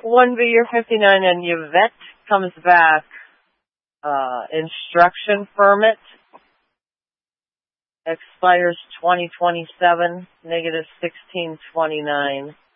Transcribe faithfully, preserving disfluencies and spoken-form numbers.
one B year fifty-nine and Yvette comes back. Uh, instruction permit expires twenty twenty-seven, negative sixteen twenty-nine.